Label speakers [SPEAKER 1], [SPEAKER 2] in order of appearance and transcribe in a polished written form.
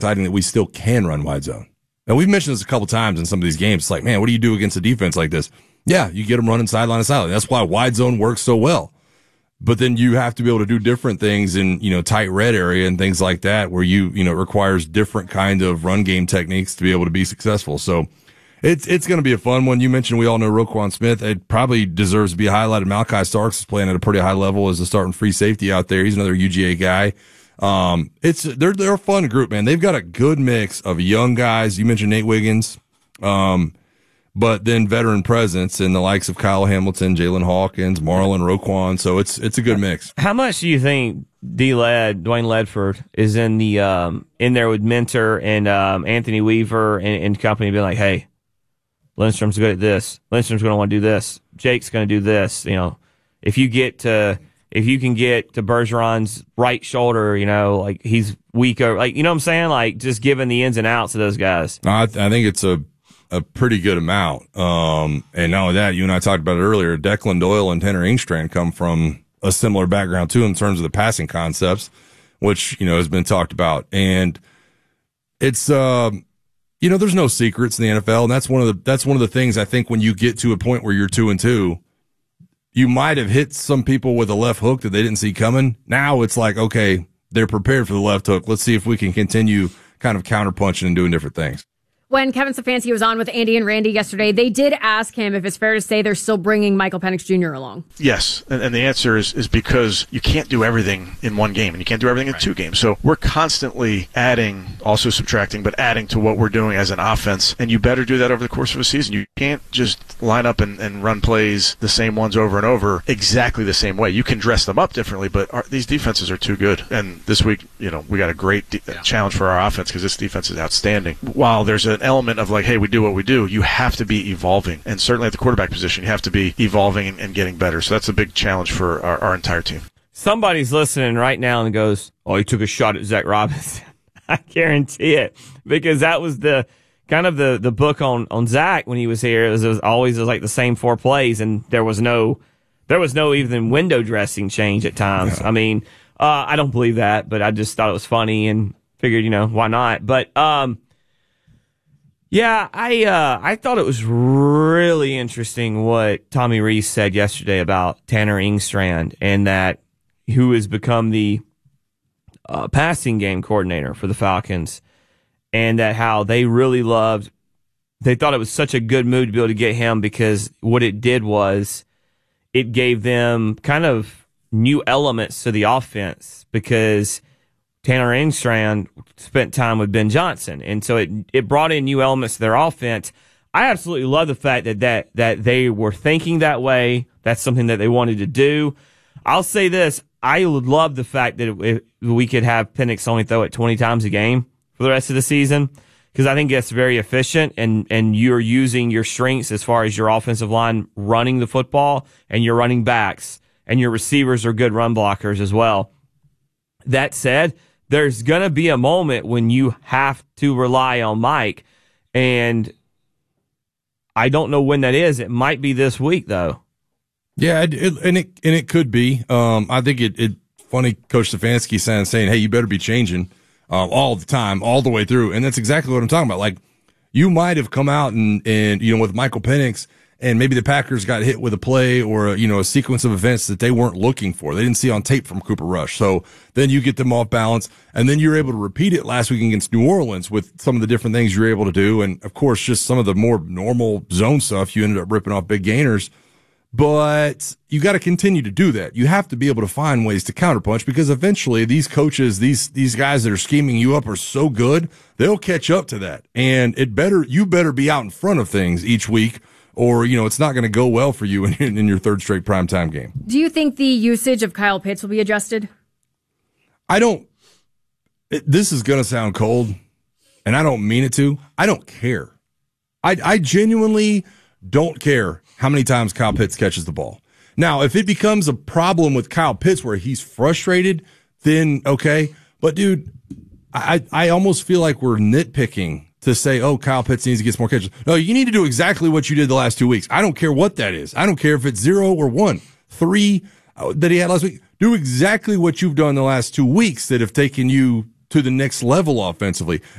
[SPEAKER 1] exciting that we still can run wide zone. And we've mentioned this a couple times in some of these games. It's like, man, what do you do against a defense like this? Yeah, you get them running sideline to sideline. That's why wide zone works so well. But then you have to be able to do different things in, tight red area and things like that where it requires different kind of run game techniques to be able to be successful. So it's going to be a fun one. You mentioned we all know Roquan Smith. It probably deserves to be highlighted. Malachi Starks is playing at a pretty high level as a starting free safety out there. He's another UGA guy. They're a fun group, man. They've got a good mix of young guys. You mentioned Nate Wiggins. But then veteran presence in the likes of Kyle Hamilton, Jalen Hawkins, Marlon, Roquan. So it's a good mix.
[SPEAKER 2] How much do you think Dwayne Ledford is in there with Mentor and Anthony Weaver and company being like, hey, Lindstrom's good at this. Lindstrom's going to want to do this. Jake's going to do this. If you can get to Bergeron's right shoulder, like he's weaker, like, you know what I'm saying? Like just giving the ins and outs of those guys.
[SPEAKER 1] I think it's a pretty good amount. And not only that, you and I talked about it earlier, Declan Doyle and Tanner Engstrand come from a similar background too in terms of the passing concepts, which, has been talked about. And it's, there's no secrets in the NFL. And that's one of the things I think when you get to a point where you're 2-2, you might have hit some people with a left hook that they didn't see coming. Now it's like, okay, they're prepared for the left hook. Let's see if we can continue kind of counterpunching and doing different things.
[SPEAKER 3] When Kevin Stefanski was on with Andy and Randy yesterday, they did ask him if it's fair to say they're still bringing Michael Penix Jr. along.
[SPEAKER 4] Yes, and the answer is because you can't do everything in one game, and you can't do everything in two games. So we're constantly adding, also subtracting, but adding to what we're doing as an offense, and you better do that over the course of a season. You can't just line up and run plays, the same ones over and over, exactly the same way. You can dress them up differently, but these defenses are too good. And this week, we got a great challenge for our offense because this defense is outstanding. While there's an element of like, hey, we do what we do, you have to be evolving, and certainly at the quarterback position you have to be evolving and getting better. So that's a big challenge for our entire team.
[SPEAKER 2] Somebody's listening right now and goes, oh, he took a shot at Zach Robinson. I guarantee it, because that was the kind of the book on Zach when he was here. It was always like the same 4 plays, and there was no even window dressing change at times. Yeah. I mean, I don't believe that, but I just thought it was funny and figured, why not? But yeah, I thought it was really interesting what Tommy Rees said yesterday about Tanner Engstrand and that who has become the passing game coordinator for the Falcons, and that how they thought it was such a good move to be able to get him because what it did was it gave them kind of new elements to the offense because Tanner Engstrand spent time with Ben Johnson, and so it brought in new elements to their offense. I absolutely love the fact that they were thinking that way. That's something that they wanted to do. I'll say this. I would love the fact that we could have Penix only throw it 20 times a game for the rest of the season, because I think that's very efficient, and you're using your strengths as far as your offensive line running the football and your running backs, and your receivers are good run blockers as well. That said, there's going to be a moment when you have to rely on Mike, and I don't know when that is. It might be this week, though.
[SPEAKER 1] Yeah, it could be. I think it funny Coach Stefanski saying, hey, you better be changing all the time, all the way through. And that's exactly what I'm talking about. Like, you might have come out and with Michael Penix, and maybe the Packers got hit with a play or a sequence of events that they weren't looking for. They didn't see on tape from Cooper Rush. So then you get them off balance, and then you're able to repeat it last week against New Orleans with some of the different things you're able to do. And of course, just some of the more normal zone stuff, you ended up ripping off big gainers. But you got to continue to do that. You have to be able to find ways to counterpunch, because eventually these coaches, these guys that are scheming you up are so good, they'll catch up to that. And you better be out in front of things each week, or, it's not going to go well for you in your third straight primetime game.
[SPEAKER 3] Do you think the usage of Kyle Pitts will be adjusted?
[SPEAKER 1] This is going to sound cold, and I don't mean it to. I don't care. I genuinely don't care how many times Kyle Pitts catches the ball. Now, if it becomes a problem with Kyle Pitts where he's frustrated, then okay. But, dude, I almost feel like we're nitpicking to say, oh, Kyle Pitts needs to get some more catches. No, you need to do exactly what you did the last 2 weeks. I don't care what that is. I don't care if it's 0 or 1, 3 that he had last week. Do exactly what you've done the last 2 weeks that have taken you to the next level offensively.